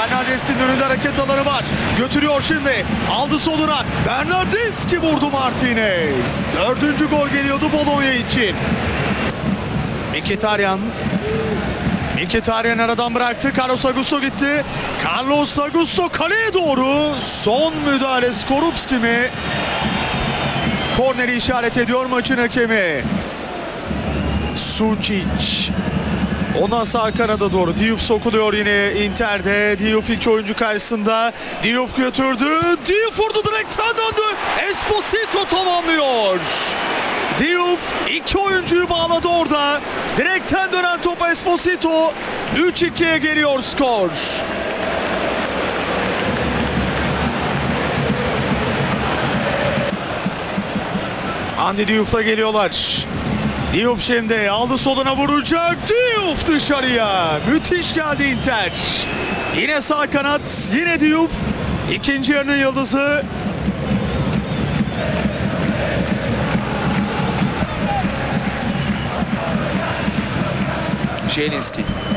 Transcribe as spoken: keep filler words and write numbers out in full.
Bernardeschi'nin önünde hareket alanı var. Götürüyor şimdi. Aldı soluna. Bernardeschi vurdu Martinez. Dördüncü gol geliyordu Bologna için. Mkhitaryan. Mkhitaryan aradan bıraktı. Carlos Augusto gitti. Carlos Augusto kaleye doğru. Son müdahale Skorupski mi? Korneri işaret ediyor maçın hakemi. Sucic. Ondan sağ kanada doğru. Diouf sokuluyor yine Inter'de. Diouf iki oyuncu karşısında. Diouf götürdü. Diouf vurdu, direkten döndü. Esposito tamamlıyor. Diouf iki oyuncuyu bağladı orada. Direkten dönen topa Esposito. üç ikiye geliyor skor. Andy Diouf'la geliyorlar. Diouf şimdi aldı, soluna vuracak. Diouf dışarıya. Müthiş geldi Inter. Yine sağ kanat. Yine Diouf. İkinci yarının yıldızı. Zielinski.